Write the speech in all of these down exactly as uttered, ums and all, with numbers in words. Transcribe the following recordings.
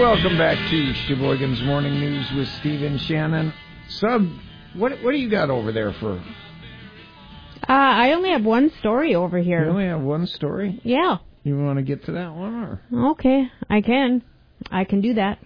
Welcome back to Sheboygan's Morning News with Steve and Shannon. Sub, what what do you got over there for? Uh, I only have one story over here. You only have one story? Yeah. You want to get to that one? Or? Okay, I can. I can do that.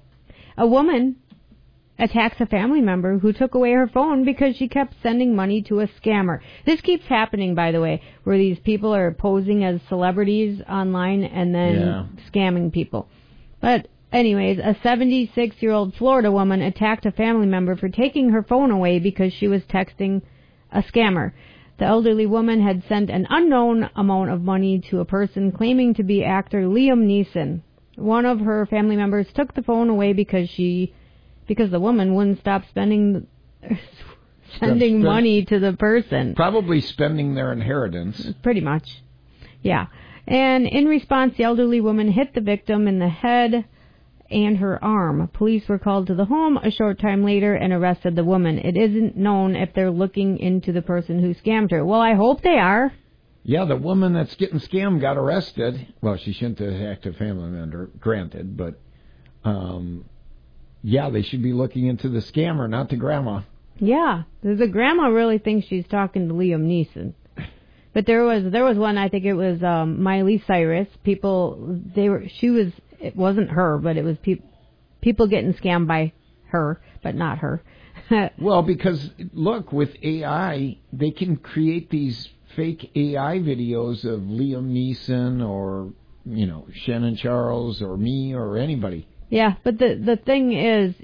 A woman attacks a family member who took away her phone because she kept sending money to a scammer. This keeps happening, by the way, where these people are posing as celebrities online and then yeah. scamming people. But anyways, a seventy-six-year-old Florida woman attacked a family member for taking her phone away because she was texting a scammer. The elderly woman had sent an unknown amount of money to a person claiming to be actor Liam Neeson. One of her family members took the phone away because she, because the woman wouldn't stop spending, sending spend, money to the person. Probably spending their inheritance. Pretty much, yeah. And in response, the elderly woman hit the victim in the head and her arm. Police were called to the home a short time later and arrested the woman. It isn't known if they're looking into the person who scammed her. Well, I hope they are. Yeah, the woman that's getting scammed got arrested. Well, she shouldn't have attacked a family member, granted, but um, yeah, they should be looking into the scammer, not the grandma. Yeah, the grandma really thinks she's talking to Liam Neeson. But there was there was one, I think it was um, Miley Cyrus. People, they were, she was, it wasn't her, but it was pe- people getting scammed by her, but not her. Well, because, look, with A I, they can create these fake A I videos of Liam Neeson or, you know, Shannon Charles or me or anybody. Yeah, but the, the thing is,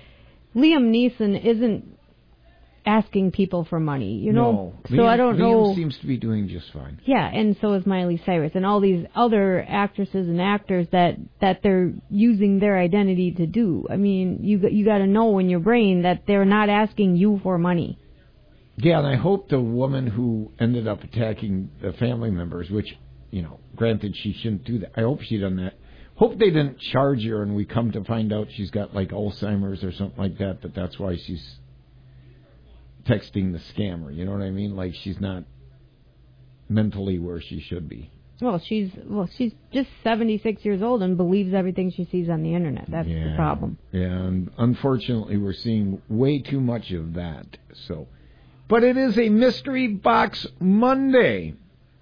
Liam Neeson isn't asking people for money, you know. No. So Liam, I don't Liam know. Liam seems to be doing just fine. Yeah, and so is Miley Cyrus and all these other actresses and actors that, that they're using their identity to do. I mean, you you got to know in your brain that they're not asking you for money. Yeah, and I hope the woman who ended up attacking the family members, which, you know, granted she shouldn't do that. I hope she done that. Hope they didn't charge her and we come to find out she's got like Alzheimer's or something like that, but that's why she's texting the scammer, you know what I mean? Like she's not mentally where she should be. Well, she's well, she's just seventy-six years old and believes everything she sees on the internet. That's yeah. the problem. Yeah, and unfortunately, we're seeing way too much of that. So, but it is a Mystery Box Monday.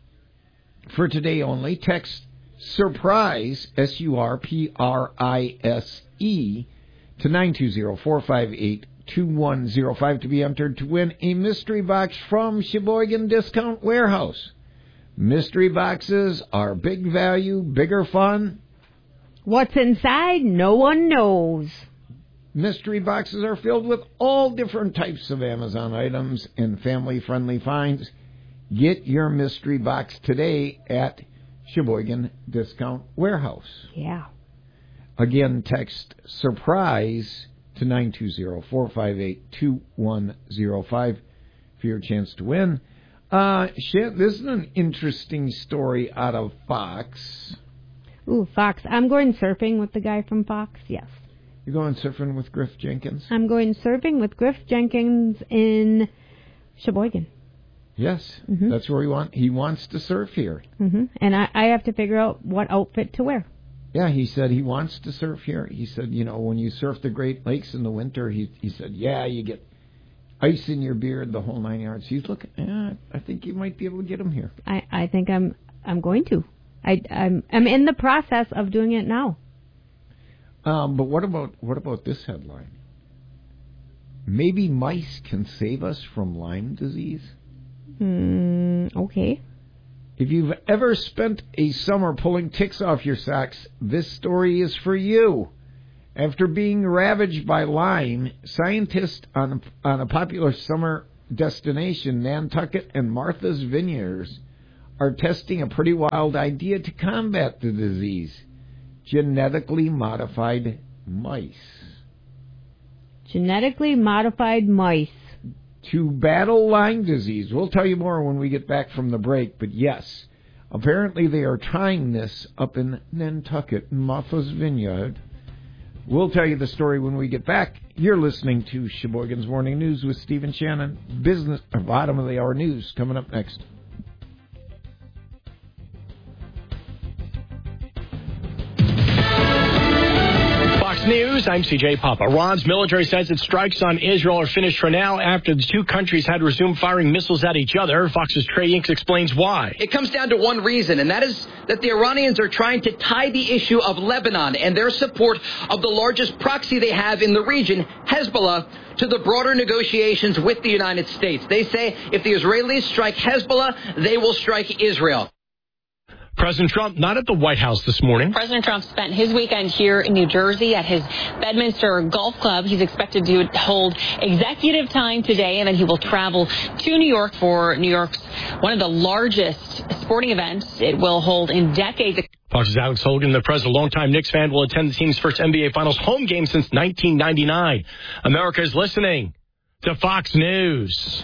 For today only, text SURPRISE S U R P R I S E to nine two zero, four five eight, two one zero five to be entered to win a mystery box from Sheboygan Discount Warehouse. Mystery boxes are big value, bigger fun. What's inside, no one knows. Mystery boxes are filled with all different types of Amazon items and family-friendly finds. Get your mystery box today at Sheboygan Discount Warehouse. Yeah. Again, text SURPRISE to nine two zero, four five eight, two one zero five for your chance to win. Uh, this is an interesting story out of Fox. Ooh, Fox. I'm going surfing with the guy from Fox, yes. You're going surfing with Griff Jenkins? I'm going surfing with Griff Jenkins in Sheboygan. Yes, mm-hmm. That's where he, want, he wants to surf here. Mm-hmm. And I, I have to figure out what outfit to wear. Yeah, he said he wants to surf here. He said, you know, when you surf the Great Lakes in the winter, he he said, yeah, you get ice in your beard, the whole nine yards. He's looking, yeah, I think you might be able to get him here. I, I think I'm I'm going to. I, I'm I'm in the process of doing it now. Um, but what about what about this headline? Maybe mice can save us from Lyme disease? Mm, okay. If you've ever spent a summer pulling ticks off your socks, this story is for you. After being ravaged by Lyme, scientists on, on a popular summer destination, Nantucket and Martha's Vineyards, are testing a pretty wild idea to combat the disease. Genetically modified mice. Genetically modified mice. To battle Lyme disease. We'll tell you more when we get back from the break, but yes, apparently they are trying this up in Nantucket, Martha's Vineyard. We'll tell you the story when we get back. You're listening to Sheboygan's Morning News with Steve and Shannon. Business, bottom of the hour news coming up next. Fox News, I'm C J Papa. Iran's military says its strikes on Israel are finished for now after the two countries had resumed firing missiles at each other. Fox's Trey Inks explains why. It comes down to one reason, and that is that the Iranians are trying to tie the issue of Lebanon and their support of the largest proxy they have in the region, Hezbollah, to the broader negotiations with the United States. They say if the Israelis strike Hezbollah, they will strike Israel. President Trump not at the White House this morning. President Trump spent his weekend here in New Jersey at his Bedminster Golf Club. He's expected to hold executive time today, and then he will travel to New York for New York's one of the largest sporting events it will hold in decades. Fox's Alex Hogan, the president, longtime Knicks fan, will attend the team's first N B A Finals home game since nineteen ninety-nine. America is listening to Fox News.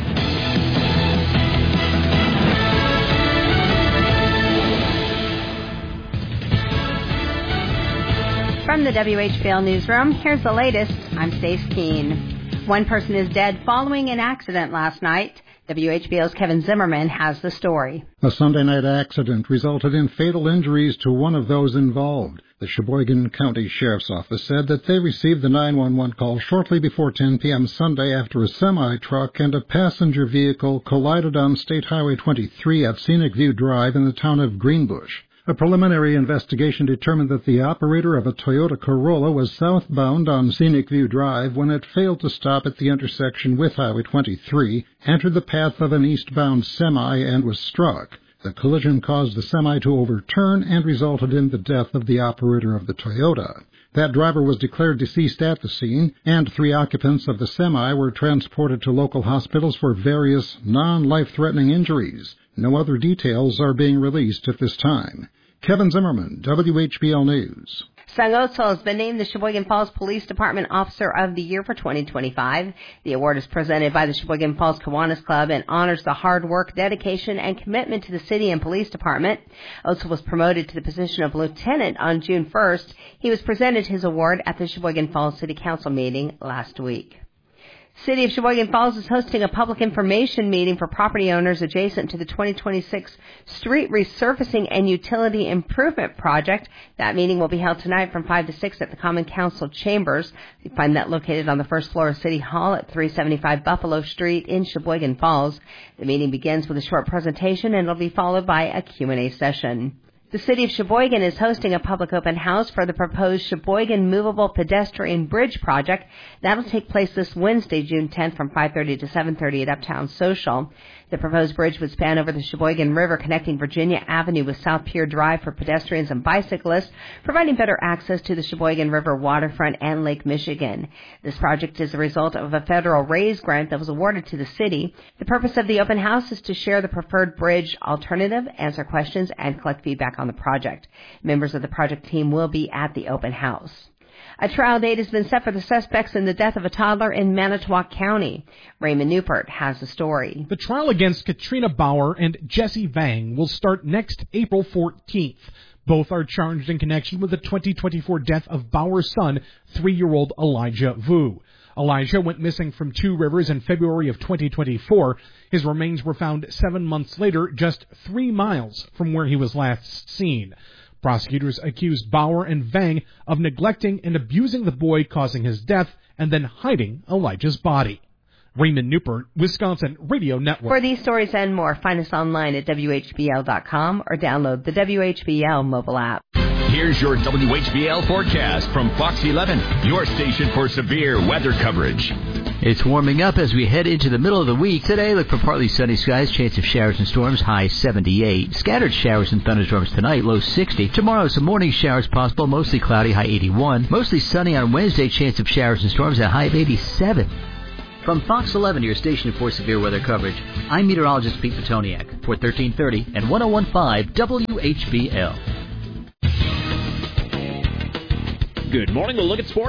From the W H B L Newsroom, here's the latest. I'm Stace Keene. One person is dead following an accident last night. W H B L's Kevin Zimmerman has the story. A Sunday night accident resulted in fatal injuries to one of those involved. The Sheboygan County Sheriff's Office said that they received the nine one one call shortly before ten p.m. Sunday after a semi-truck and a passenger vehicle collided on State Highway twenty-three at Scenic View Drive in the town of Greenbush. A preliminary investigation determined that the operator of a Toyota Corolla was southbound on Scenic View Drive when it failed to stop at the intersection with Highway twenty-three, entered the path of an eastbound semi, and was struck. The collision caused the semi to overturn and resulted in the death of the operator of the Toyota. That driver was declared deceased at the scene, and three occupants of the semi were transported to local hospitals for various non-life-threatening injuries. No other details are being released at this time. Kevin Zimmerman, W H B L News. Sung Otsal has been named the Sheboygan Falls Police Department Officer of the Year for twenty twenty-five. The award is presented by the Sheboygan Falls Kiwanis Club and honors the hard work, dedication, and commitment to the city and police department. Otsal was promoted to the position of lieutenant on June first. He was presented his award at the Sheboygan Falls City Council meeting last week. City of Sheboygan Falls is hosting a public information meeting for property owners adjacent to the twenty twenty-six Street Resurfacing and Utility Improvement Project. That meeting will be held tonight from five to six at the Common Council Chambers. You find that located on the first floor of City Hall at three seventy-five Buffalo Street in Sheboygan Falls. The meeting begins with a short presentation and will be followed by a Q and A session. The City of Sheboygan is hosting a public open house for the proposed Sheboygan Movable Pedestrian Bridge project. That'll take place this Wednesday, June tenth, from five thirty to seven thirty at Uptown Social. The proposed bridge would span over the Sheboygan River, connecting Virginia Avenue with South Pier Drive for pedestrians and bicyclists, providing better access to the Sheboygan River waterfront and Lake Michigan. This project is a result of a federal RAISE grant that was awarded to the city. The purpose of the open house is to share the preferred bridge alternative, answer questions, and collect feedback on the project. Members of the project team will be at the open house. A trial date has been set for the suspects in the death of a toddler in Manitowoc County. Raymond Newport has the story. The trial against Katrina Bauer and Jesse Vang will start next April fourteenth. Both are charged in connection with the twenty twenty-four death of Bauer's son, three-year-old Elijah Vu. Elijah went missing from Two Rivers in February of twenty twenty-four. His remains were found seven months later, just three miles from where he was last seen. Prosecutors accused Bauer and Vang of neglecting and abusing the boy, causing his death, and then hiding Elijah's body. Raymond Newport, Wisconsin Radio Network. For these stories and more, find us online at W H B L dot com or download the W H B L mobile app. Here's your W H B L forecast from Fox eleven, your station for severe weather coverage. It's warming up as we head into the middle of the week. Today, look for partly sunny skies, chance of showers and storms, high seventy-eight. Scattered showers and thunderstorms tonight, low sixty. Tomorrow, some morning showers possible, mostly cloudy, high eighty-one. Mostly sunny on Wednesday, chance of showers and storms at high of eighty-seven. From Fox eleven, your station for severe weather coverage, I'm meteorologist Pete Petoniak for thirteen thirty and one oh one point five W H B L. Good morning. We'll look at sports.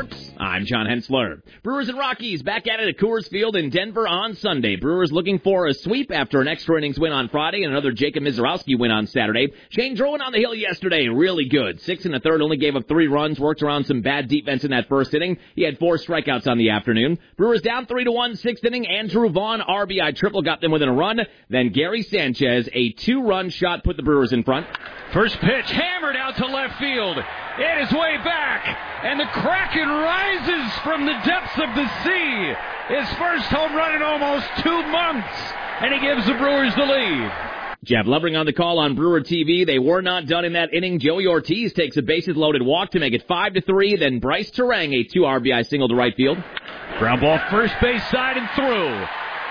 I'm John Hensler. Brewers and Rockies back at it at Coors Field in Denver on Sunday. Brewers looking for a sweep after an extra innings win on Friday and another Jacob Mizorowski win on Saturday. Shane Drowan on the hill yesterday, really good. Six in the third, only gave up three runs, worked around some bad defense in that first inning. He had four strikeouts on the afternoon. Brewers down three to one, sixth inning. Andrew Vaughn, R B I triple, got them within a run. Then Gary Sanchez, a two-run shot, put the Brewers in front. First pitch hammered out to left field. It is way back, and the Kraken rises from the depths of the sea. His first home run in almost two months, and he gives the Brewers the lead. Jeff Lovering on the call on Brewer T V. They were not done in that inning. Joey Ortiz takes a bases-loaded walk to make it five to three. Then Bryce Terang, a two R B I single to right field. Ground ball first base side and through.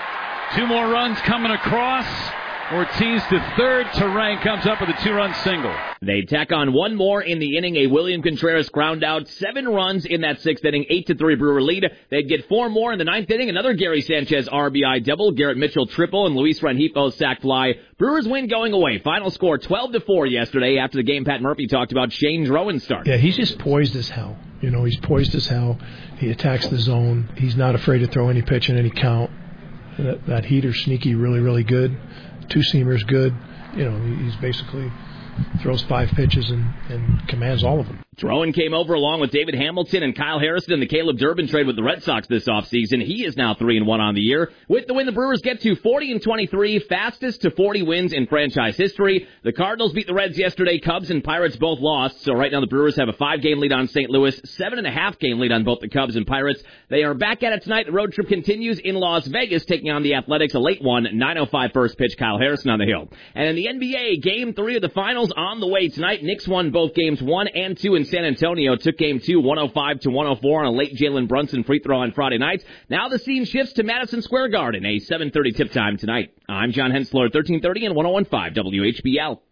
Two more runs coming across. Ortiz to third. Terang comes up with a two-run single. They tack on one more in the inning. A William Contreras ground out. Seven runs in that sixth inning. Eight to three Brewer lead. They'd get four more in the ninth inning. Another Gary Sanchez R B I double. Garrett Mitchell triple and Luis Rengifo sac fly. Brewers win going away. Final score twelve to four yesterday. After the game, Pat Murphy talked about Shane Drowan's start. Yeah, he's just poised as hell. You know, he's poised as hell. He attacks the zone. He's not afraid to throw any pitch in any count. That, that heater sneaky, really, really good. Two-seamer's good. You know, he's basically throws five pitches and, and commands all of them. Drowan came over along with David Hamilton and Kyle Harrison in the Caleb Durbin trade with the Red Sox this offseason. He is now three and one on the year. With the win, the Brewers get to forty and twenty-three, fastest to forty wins in franchise history. The Cardinals beat the Reds yesterday. Cubs and Pirates both lost. So right now the Brewers have a five-game lead on Saint Louis, seven and a half game lead on both the Cubs and Pirates. They are back at it tonight. The road trip continues in Las Vegas, taking on the Athletics, a late one, nine oh five first pitch. Kyle Harrison on the hill. And in the N B A, game three of the finals on the way tonight. Knicks won both games one and two in San Antonio. Took game two, one oh five to one oh four on a late Jalen Brunson free throw on Friday night. Now the scene shifts to Madison Square Garden, a seven thirty tip time tonight. I'm John Hensler, thirteen thirty and one oh one point five W H B L.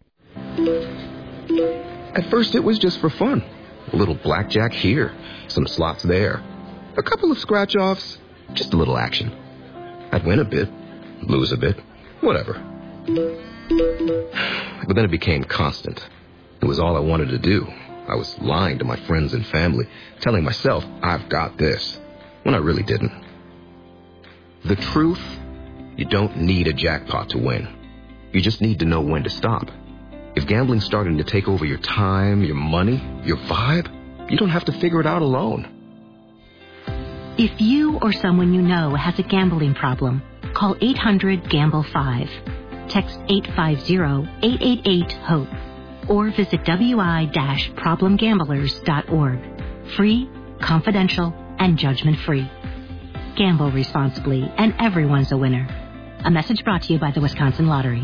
At first it was just for fun. A little blackjack here, some slots there, a couple of scratch-offs, just a little action. I'd win a bit, lose a bit, whatever. But then it became constant. It was all I wanted to do. I was lying to my friends and family, telling myself, I've got this, when I really didn't. The truth, you don't need a jackpot to win. You just need to know when to stop. If gambling's starting to take over your time, your money, your vibe, you don't have to figure it out alone. If you or someone you know has a gambling problem, call eight hundred gamble five. Text eight five zero, eight eight eight, HOPE. Or visit w i dash problem gamblers dot org. Free, confidential, and judgment-free. Gamble responsibly, and everyone's a winner. A message brought to you by the Wisconsin Lottery.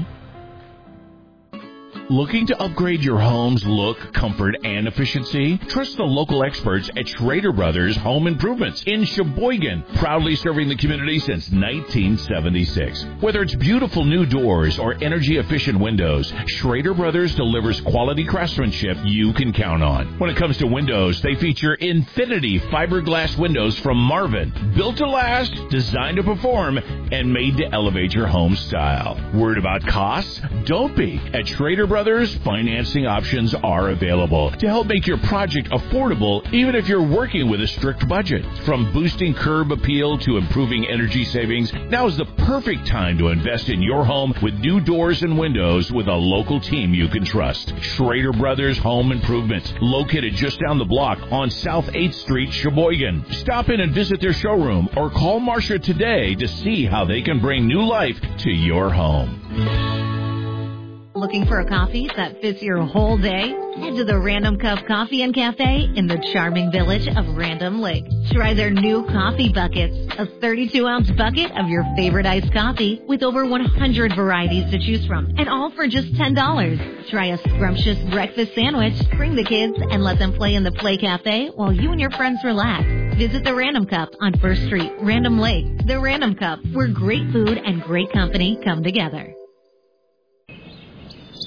Looking to upgrade your home's look, comfort, and efficiency? Trust the local experts at Schrader Brothers Home Improvements in Sheboygan, proudly serving the community since nineteen seventy-six. Whether it's beautiful new doors or energy-efficient windows, Schrader Brothers delivers quality craftsmanship you can count on. When it comes to windows, they feature Infinity fiberglass windows from Marvin, built to last, designed to perform, and made to elevate your home style. Worried about costs? Don't be. At Schrader Brothers, financing options are available to help make your project affordable, even if you're working with a strict budget. From boosting curb appeal to improving energy savings, now is the perfect time to invest in your home with new doors and windows with a local team you can trust. Schrader Brothers Home Improvement, located just down the block on South eighth Street, Sheboygan. Stop in and visit their showroom or call Marcia today to see how they can bring new life to your home. Looking for a coffee that fits your whole day? Head to the Random Cup Coffee and Cafe in the charming village of Random Lake. Try their new coffee buckets, a thirty-two ounce bucket of your favorite iced coffee with over one hundred varieties to choose from, and all for just ten dollars. Try a scrumptious breakfast sandwich, bring the kids, and let them play in the Play Cafe while you and your friends relax. Visit the Random Cup on First Street, Random Lake. The Random Cup, where great food and great company come together.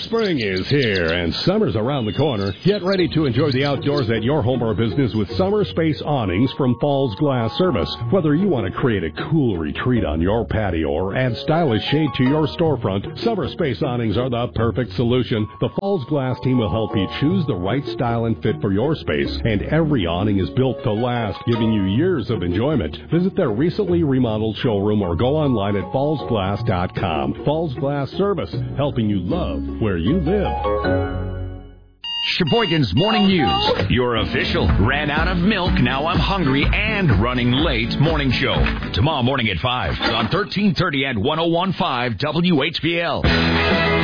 Spring is here and summer's around the corner. Get ready to enjoy the outdoors at your home or business with Summer Space Awnings from Falls Glass Service. Whether you want to create a cool retreat on your patio or add stylish shade to your storefront, Summer Space Awnings are the perfect solution. The Falls Glass team will help you choose the right style and fit for your space, and every awning is built to last, giving you years of enjoyment. Visit their recently remodeled showroom or go online at falls glass dot com. Falls Glass Service, helping you love where you live. Sheboygan's Morning News. Your official ran out of milk, now I'm hungry, and running late morning show. Tomorrow morning at five on thirteen thirty and one oh one point five W H B L.